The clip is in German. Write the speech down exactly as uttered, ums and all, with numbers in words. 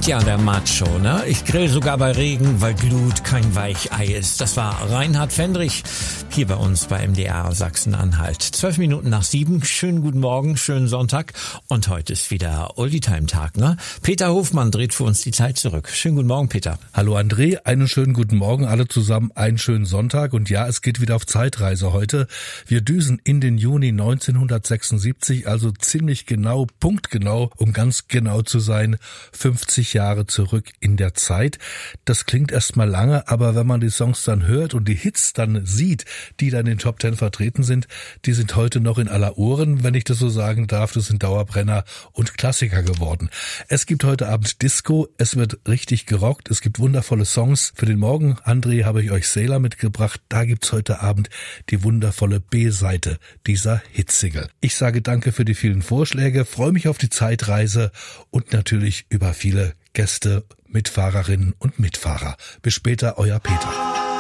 ist ja der Macho, ne? Ich grill sogar bei Regen, weil Glut kein Weichei ist. Das war Reinhard Fendrich hier bei uns bei M D R Sachsen-Anhalt. Zwölf Minuten nach sieben. Schönen guten Morgen, schönen Sonntag. Und heute ist wieder Oldie-Time-Tag, ne? Peter Hofmann dreht für uns die Zeit zurück. Schönen guten Morgen, Peter. Hallo André, einen schönen guten Morgen alle zusammen, einen schönen Sonntag. Und ja, es geht wieder auf Zeitreise heute. Wir düsen in den Juni neunzehnhundertsechsundsiebzig, also ziemlich genau, punktgenau, um ganz genau zu sein, fünfzig Jahre zurück in der Zeit. Das klingt erstmal lange, aber wenn man die Songs dann hört und die Hits dann sieht, die dann in den Top Ten vertreten sind, die sind heute noch in aller Ohren, wenn ich das so sagen darf. Das sind Dauerbrenner und Klassiker geworden. Es gibt heute Abend Disco, es wird richtig gerockt, es gibt wundervolle Songs. Für den Morgen, André, habe ich euch Sailor mitgebracht. Da gibt's heute Abend die wundervolle B-Seite dieser Hitsingle. Ich sage danke für die vielen Vorschläge, freue mich auf die Zeitreise und natürlich über viele Gäste, Mitfahrerinnen und Mitfahrer. Bis später, euer Peter.